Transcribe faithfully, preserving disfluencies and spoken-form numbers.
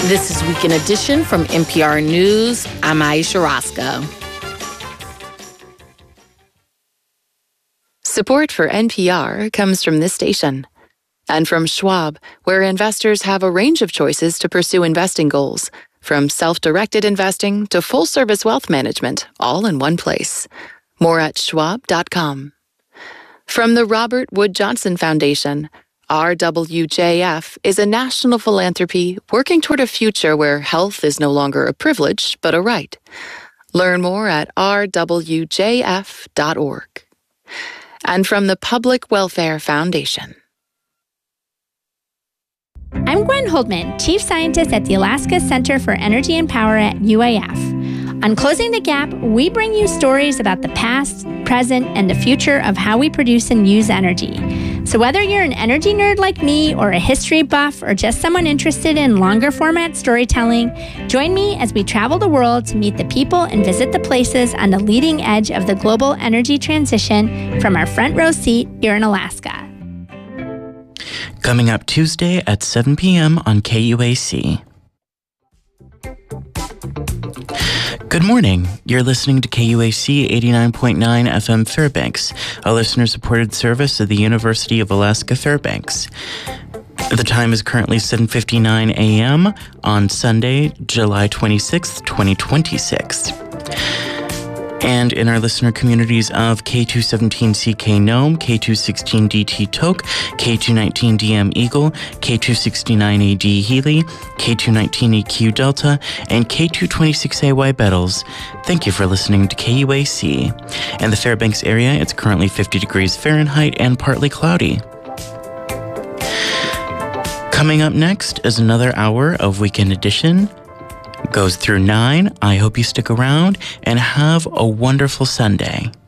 This is Weekend Edition from N P R News. I'm Aisha Roscoe. Support for N P R comes from this station and from Schwab, where investors have a range of choices to pursue investing goals, from self-directed investing to full-service wealth management, all in one place. More at schwab dot com. From the Robert Wood Johnson Foundation, R W J F is a national philanthropy working toward a future where health is no longer a privilege, but a right. Learn more at r w j f dot org. And from the Public Welfare Foundation. I'm Gwen Holdman, Chief Scientist at the Alaska Center for Energy and Power at U A F. On Closing the Gap, we bring you stories about the past, present, and the future of how we produce and use energy. So whether you're an energy nerd like me or a history buff or just someone interested in longer format storytelling, join me as we travel the world to meet the people and visit the places on the leading edge of the global energy transition from our front row seat here in Alaska. Coming up Tuesday at seven p.m. on K U A C. Good morning. You're listening to K U A C eighty-nine point nine F M Fairbanks, a listener-supported service of the University of Alaska Fairbanks. The time is currently seven fifty-nine a.m. on Sunday, July twenty-sixth, twenty twenty-six. And in our listener communities of K two seventeen C K Nome, K two sixteen D T Tok, K two nineteen D M Eagle, K two sixty-nine A D Healy, K two nineteen E Q Delta, and K two twenty-six A Y Bettles, thank you for listening to K U A C. In the Fairbanks area, it's currently fifty degrees Fahrenheit and partly cloudy. Coming up next is another hour of Weekend Edition. Goes through nine. I hope you stick around and have a wonderful Sunday.